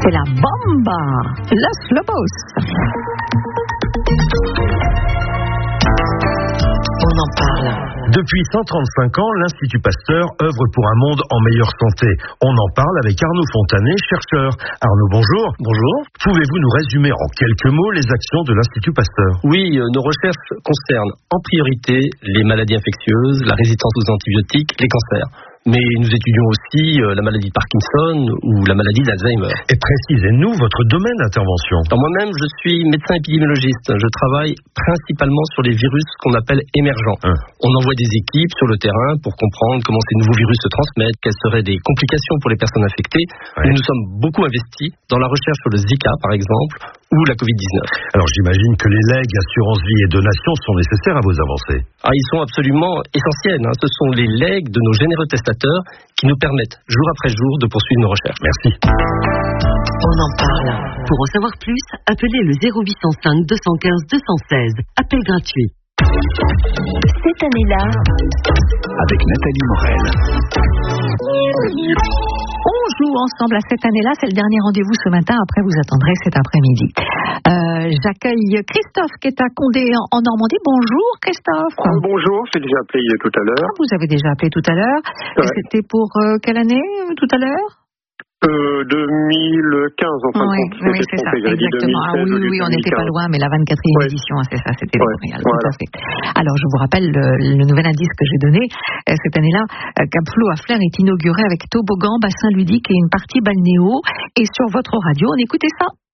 C'est la Bamba, Los Lobos. On en parle. Depuis 135 ans, l'Institut Pasteur œuvre pour un monde en meilleure santé. On en parle avec Arnaud Fontanet, chercheur. Arnaud, bonjour. Bonjour. Pouvez-vous nous résumer en quelques mots les actions de l'Institut Pasteur ? Oui, nos recherches concernent en priorité les maladies infectieuses, la résistance aux antibiotiques, les cancers. Mais nous étudions aussi la maladie de Parkinson ou la maladie d'Alzheimer. Et précisez-nous votre domaine d'intervention. Alors moi-même, je suis médecin épidémiologiste. Je travaille principalement sur les virus qu'on appelle émergents. On envoie des équipes sur le terrain pour comprendre comment ces nouveaux virus se transmettent, quelles seraient des complications pour les personnes infectées. Nous nous sommes beaucoup investis dans la recherche sur le Zika, par exemple, ou la Covid-19. Alors j'imagine que les legs, assurance vie et donations sont nécessaires à vos avancées. Ils sont absolument essentiels. Ce sont les legs de nos généreux testateurs qui nous permettent, jour après jour, de poursuivre nos recherches. Merci. On en parle. Pour en savoir plus, appelez le 0805 215 216. Appel gratuit. Cette année-là, avec Nathalie Morel. On joue ensemble à cette année-là. C'est le dernier rendez-vous ce matin. Après, vous attendrez cet après-midi. J'accueille Christophe qui est à Condé en Normandie. Bonjour Christophe. Bonjour, j'ai déjà appelé tout à l'heure. Vous avez déjà appelé tout à l'heure. Ouais. C'était pour quelle année tout à l'heure? 2015 en fin de compte. Oui, c'est ça, exactement. Oui, on n'était pas loin, mais la 24e édition, c'est ça, c'était Montréal, tout à fait. Alors, je vous rappelle le nouvel indice que j'ai donné. Cette année-là, Cap Flots à Flers est inauguré avec toboggan, bassin ludique et une partie balnéo. Et sur votre radio, on écoutait ça.